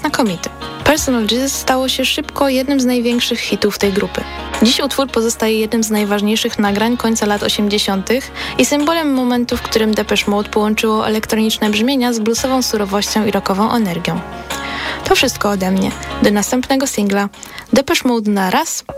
znakomity. Personal Jesus stało się szybko jednym z największych hitów tej grupy. Dziś utwór pozostaje jednym z najważniejszych nagrań końca lat 80. i symbolem momentu, w którym Depeche Mode połączyło elektroniczne brzmienia z bluesową surowością i rockową energią. To wszystko ode mnie. Do następnego singla. Depeche Mode na raz,